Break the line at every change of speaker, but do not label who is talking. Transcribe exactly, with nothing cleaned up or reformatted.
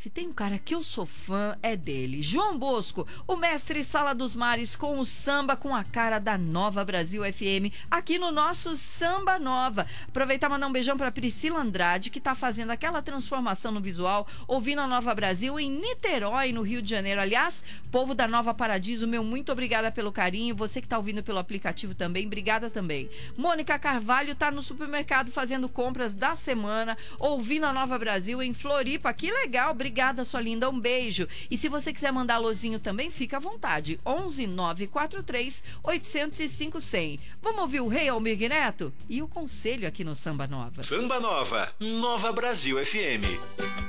Se tem um cara que eu sou fã, é dele. João Bosco, o mestre Sala dos Mares, com o samba com a cara da Nova Brasil F M, aqui no nosso Samba Nova. Aproveitar e mandar um beijão pra Priscila Andrade, que tá fazendo aquela transformação no visual, ouvindo a Nova Brasil em Niterói, no Rio de Janeiro. Aliás, povo da Nova Paradiso, meu muito obrigada pelo carinho. Você que tá ouvindo pelo aplicativo também, obrigada também. Mônica Carvalho tá no supermercado fazendo compras da semana, ouvindo a Nova Brasil em Floripa. Que legal, obrigada, sua linda, um beijo. E se você quiser mandar alôzinho também, fica à vontade. onze nove quatro três oito zero cinco zero zero. Vamos ouvir o Rei Almir Neto e o conselho aqui no Samba Nova.
Samba Nova, Nova Brasil F M.